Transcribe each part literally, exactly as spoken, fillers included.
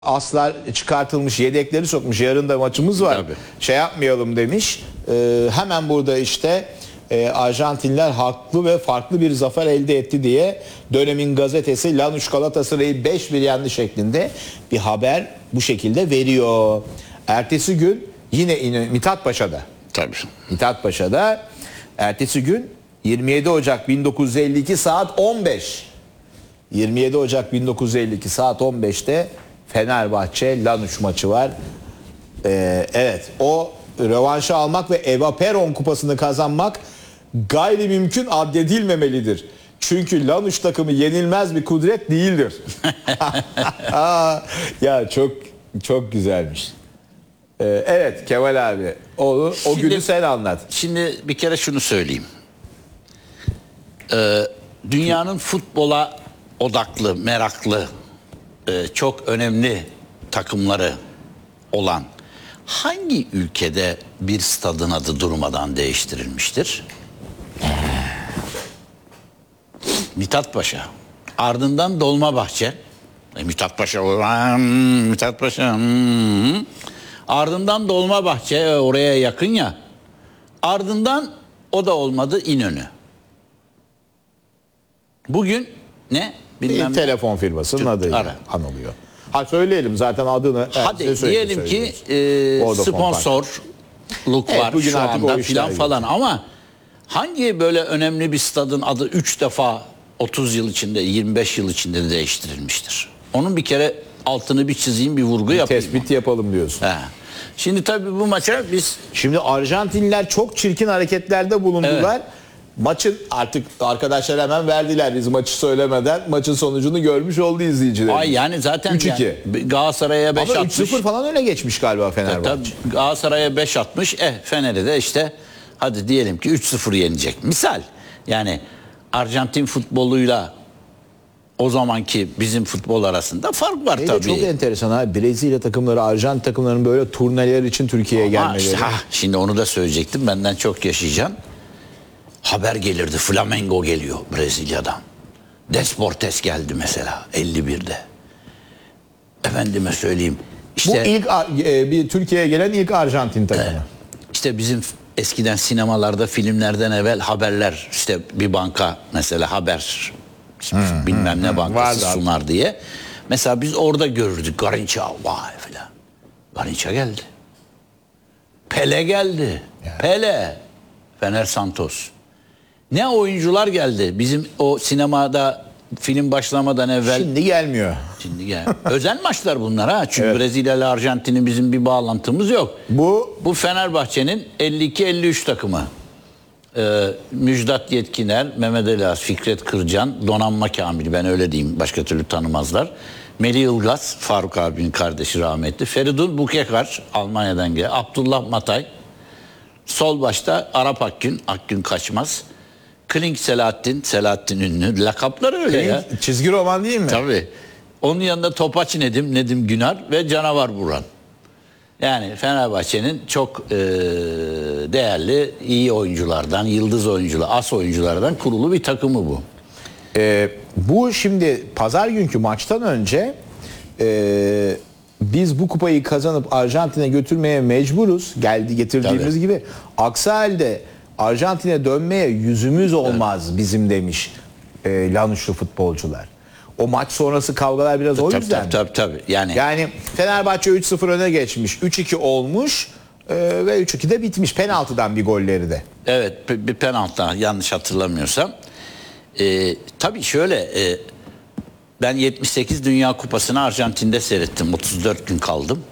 Aslar çıkartılmış, yedekleri sokmuş. Yarın da maçımız var. Tabii. Şey yapmayalım demiş. Ee, hemen burada işte e, Arjantinler haklı ve farklı bir zafer elde etti diye dönemin gazetesi Lanús Galatasaray'ı beş bir yendi şeklinde bir haber bu şekilde veriyor. Ertesi gün yine, yine Mithat Paşa'da. Tabii. Mithat Paşa'da ertesi gün yirmi yedi Ocak bin dokuz yüz elli iki saat on beş. yirmi yedi Ocak bin dokuz yüz elli iki saat on beşte Fenerbahçe Lanús maçı var. Ee, evet, o rövanşı almak ve Eva Peron kupasını kazanmak gayri mümkün addedilmemelidir. Çünkü Lanús takımı yenilmez bir kudret değildir. Ya çok çok güzelmiş. Ee, evet Kemal abi, o, o Şimdi- günü sen anlat. Şimdi bir kere şunu söyleyeyim. Ee, dünyanın futbola odaklı, meraklı, e, çok önemli takımları olan hangi ülkede bir stadın adı durmadan değiştirilmiştir? Mithat Paşa. Ardından Dolmabahçe. E, Mithat Paşa. hmm, Mithat Paşa. hmm. Ardından Dolmabahçe, e, oraya yakın ya. Ardından o da olmadı, İnönü. Bugün ne? Bir Bilmem ne. telefon firmasının Türk- adıyla ara. anılıyor. Ha söyleyelim zaten adını. Hadi Evet, sürekli diyelim ki söylüyoruz. e, Vodafone sponsorluk Evet, var bugün şu artık o anda işler filan yok. falan, ama hangi böyle önemli bir stadın adı üç defa otuz yıl içinde, yirmi beş yıl içinde değiştirilmiştir? Onun bir kere altını bir çizeyim, bir vurgu yapayım. Tespit yapalım diyorsun. He. Şimdi tabii bu maça biz Şimdi Arjantinliler çok çirkin hareketlerde bulundular. Evet. Maçın artık arkadaşlar hemen verdiler, biz maçı söylemeden maçın sonucunu görmüş oldu izleyiciler. ay yani zaten üç iki. yani Galatasaray'a beş Ama üç atmış. sıfır falan öne geçmiş galiba Fenerbahçe. Tabii Galatasaray'a beş atmış. Eh Fener'e de işte hadi diyelim ki üç sıfır yenecek. Misal yani Arjantin futboluyla o zamanki bizim futbol arasında fark var Şey de tabii. çok enteresan abi, Brezilya takımları Arjantin takımlarının böyle turneler için Türkiye'ye Ama gelmeleri. işte, ha, şimdi onu da söyleyecektim. Benden çok yaşayacaksın. Haber gelirdi. Flamengo geliyor Brezilya'dan. Desportes geldi mesela elli birde. Efendime söyleyeyim. İşte, Bu ilk e, bir Türkiye'ye gelen ilk Arjantin takımı. İşte bizim eskiden sinemalarda, filmlerden evvel haberler, işte bir banka mesela haber bilmem ne bankası Vardı sunar diye. Mesela biz orada görürdük Garinça, vay filan. Garinça geldi. Pele geldi. Pele. Fener Santos. Ne oyuncular geldi. Bizim o sinemada film başlamadan evvel. Şimdi gelmiyor. Şimdi gel. Özel maçlar bunlar ha. Çünkü Evet. Brezilya ile Arjantin'in bizim bir bağlantımız yok. Bu Bu Fenerbahçe'nin elli iki elli üç takımı. Ee, Müjdat Yetkiner, Mehmet Ali Az, Fikret Kırcan, Donanma Kamil, ben öyle diyeyim, başka türlü tanımazlar. Melih Ilgaz, Faruk abinin kardeşi rahmetli. Feridun Bukekar, Almanya'dan gelen. Abdullah Matay. Sol başta Arap Akgün, Akgün Kaçmaz. Klink Selahattin, Selahattin Ünlü. Lakapları öyle ya. çizgi roman değil mi? Tabii. Onun yanında Topaç Nedim, Nedim Günar ve Canavar Burhan. Yani Fenerbahçe'nin çok e, değerli, iyi oyunculardan, yıldız oyuncular, as oyunculardan kurulu bir takımı bu. Ee, bu şimdi pazar günkü maçtan önce e, biz bu kupayı kazanıp Arjantin'e götürmeye mecburuz. Geldi getirdiğimiz Tabii. gibi. Aksi halde Arjantin'e dönmeye yüzümüz olmaz evet. bizim demiş e, Lanúslu futbolcular. O maç sonrası kavgalar biraz o Tabii, yüzden. tabii tabii tabii. Yani Yani Fenerbahçe üç sıfır öne geçmiş. üç iki olmuş e, ve üç iki de bitmiş. Penaltıdan bir golleri de. evet, bir penaltı, yanlış hatırlamıyorsam. E, tabii şöyle, e, ben yetmiş sekiz Dünya Kupası'nı Arjantin'de seyrettim. otuz dört gün kaldım.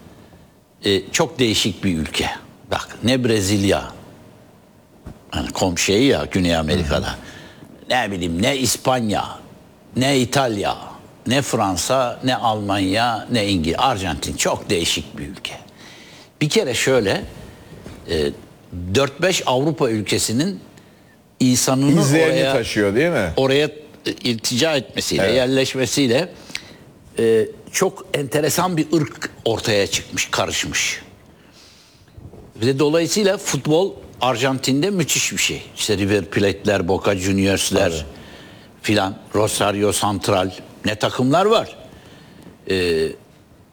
E, çok değişik bir ülke. Bak, ne Brezilya, hani komşu ya Güney Amerika'da. Hı-hı. Ne bileyim, ne İspanya, ne İtalya, ne Fransa, ne Almanya, ne İngiltere. Arjantin çok değişik bir ülke. Bir kere şöyle, e, dört beş Avrupa ülkesinin insanını İzlerini oraya taşıyor değil mi? oraya e, iltica etmesiyle, Evet. yerleşmesiyle e, çok enteresan bir ırk ortaya çıkmış, karışmış. Ve dolayısıyla futbol Arjantin'de müthiş bir şey. İşte River Plate'ler, Boca Juniors'ler filan, Rosario Central, ne takımlar var. Ee,